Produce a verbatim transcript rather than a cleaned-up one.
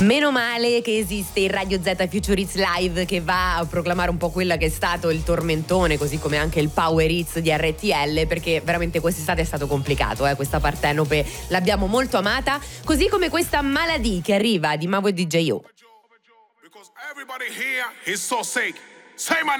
Meno male che esiste il Radio Z Future Hits Live, che va a proclamare un po' quella che è stato il tormentone, così come anche il Power Hits di R T L, perché veramente quest'estate è stato complicato, eh? Questa partenope l'abbiamo molto amata, così come questa Maladie che arriva di Mavo e D J O. Because everybody here is so sick. Say my